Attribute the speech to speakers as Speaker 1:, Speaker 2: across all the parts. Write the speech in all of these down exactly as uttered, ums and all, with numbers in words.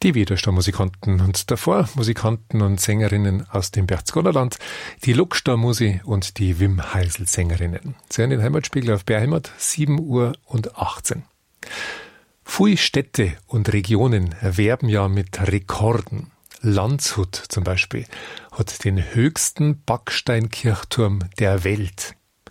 Speaker 1: Die Widerstau-Musikanten und davor Musikanten und Sängerinnen aus dem Berchtesgadenerland, die Luckstau-Musi und die Wim-Heisel-Sängerinnen. Sie haben den Heimatspiegel auf B R Heimat, sieben Uhr und achtzehn. Viele Städte und Regionen werben ja mit Rekorden. Landshut zum Beispiel hat den höchsten Backsteinkirchturm der Welt.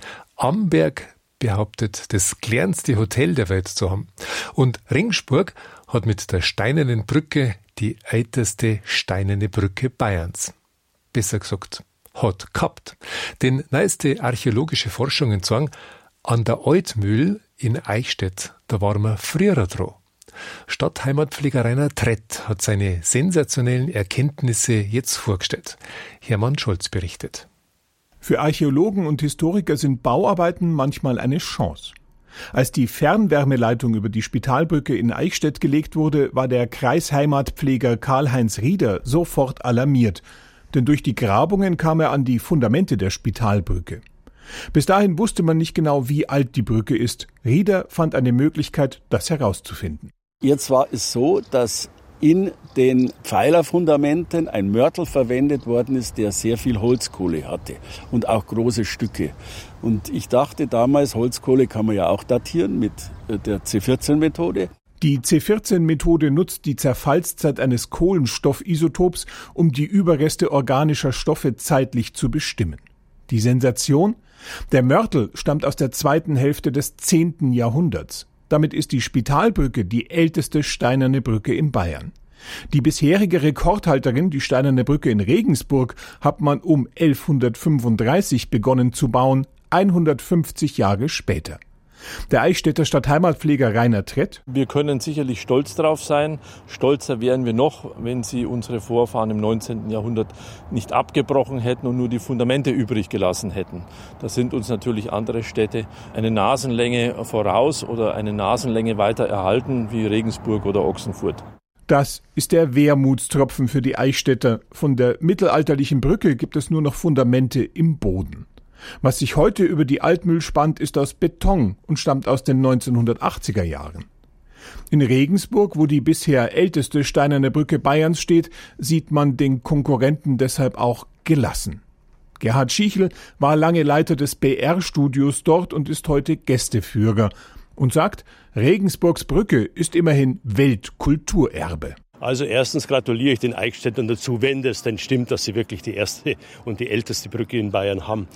Speaker 1: Amberg behauptet, das kleinste Hotel der Welt zu haben. Und Ringsburg hat mit der Steinernen Brücke die älteste steinerne Brücke Bayerns. Besser gesagt, hat gehabt. Denn neueste archäologische Forschungen sagen, an der Altmühl in Eichstätt, da waren wir früher dran. Stadtheimatpfleger Rainer Trett hat seine sensationellen Erkenntnisse jetzt vorgestellt. Hermann Scholz berichtet.
Speaker 2: Für Archäologen und Historiker sind Bauarbeiten manchmal eine Chance. Als die Fernwärmeleitung über die Spitalbrücke in Eichstätt gelegt wurde, war der Kreisheimatpfleger Karl-Heinz Rieder sofort alarmiert, denn durch die Grabungen kam er an die Fundamente der Spitalbrücke. Bis dahin wusste man nicht genau, wie alt die Brücke ist. Rieder fand eine Möglichkeit, das herauszufinden.
Speaker 3: Jetzt war es so, dass in den Pfeilerfundamenten ein Mörtel verwendet worden ist, der sehr viel Holzkohle hatte und auch große Stücke. Und ich dachte damals, Holzkohle kann man ja auch datieren mit der C vierzehn Methode.
Speaker 2: Die C vierzehn Methode nutzt die Zerfallszeit eines Kohlenstoffisotops, um die Überreste organischer Stoffe zeitlich zu bestimmen. Die Sensation? Der Mörtel stammt aus der zweiten Hälfte des zehnten Jahrhunderts. Damit ist die Spitalbrücke die älteste steinerne Brücke in Bayern. Die bisherige Rekordhalterin, die Steinerne Brücke in Regensburg, hat man um elfhundertfünfunddreißig begonnen zu bauen, hundertfünfzig Jahre später. Der Eichstätter Stadtheimatpfleger Rainer Trett:
Speaker 4: Wir können sicherlich stolz drauf sein. Stolzer wären wir noch, wenn sie unsere Vorfahren im neunzehnten Jahrhundert nicht abgebrochen hätten und nur die Fundamente übrig gelassen hätten. Da sind uns natürlich andere Städte eine Nasenlänge voraus oder eine Nasenlänge weiter erhalten, wie Regensburg oder Ochsenfurt.
Speaker 2: Das ist der Wermutstropfen für die Eichstätter. Von der mittelalterlichen Brücke gibt es nur noch Fundamente im Boden. Was sich heute über die Altmühl spannt, ist aus Beton und stammt aus den neunzehnhundertachtziger Jahren. In Regensburg, wo die bisher älteste steinerne Brücke Bayerns steht, sieht man den Konkurrenten deshalb auch gelassen. Gerhard Schichel war lange Leiter des B R-Studios dort und ist heute Gästeführer und sagt, Regensburgs Brücke ist immerhin Weltkulturerbe.
Speaker 5: Also erstens gratuliere ich den Eichstättern dazu, wenn das denn stimmt, dass sie wirklich die erste und die älteste Brücke in Bayern haben.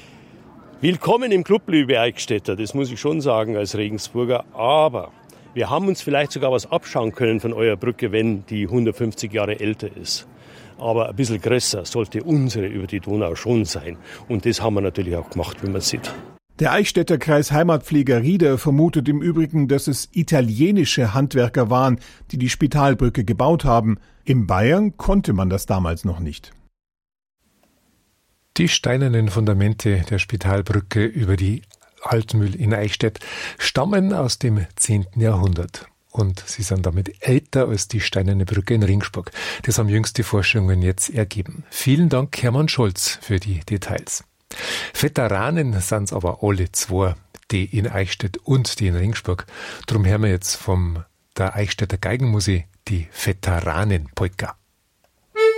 Speaker 5: Willkommen im Club, liebe Eichstätter, das muss ich schon sagen als Regensburger. Aber wir haben uns vielleicht sogar was abschauen können von eurer Brücke, wenn die hundertfünfzig Jahre älter ist. Aber ein bisschen größer sollte unsere über die Donau schon sein. Und das haben wir natürlich auch gemacht, wie man sieht.
Speaker 2: Der Eichstätter Kreisheimatpfleger Rieder vermutet im Übrigen, dass es italienische Handwerker waren, die die Spitalbrücke gebaut haben. In Bayern konnte man das damals noch nicht.
Speaker 1: Die steinernen Fundamente der Spitalbrücke über die Altmühl in Eichstätt stammen aus dem zehnten Jahrhundert. Und sie sind damit älter als die steinerne Brücke in Ringsburg. Das haben jüngste Forschungen jetzt ergeben. Vielen Dank, Hermann Scholz, für die Details. Veteranen sind's aber alle zwei, die in Eichstätt und die in Ringsburg. Drum hören wir jetzt vom der Eichstätter Geigenmusik die Veteranenpolka.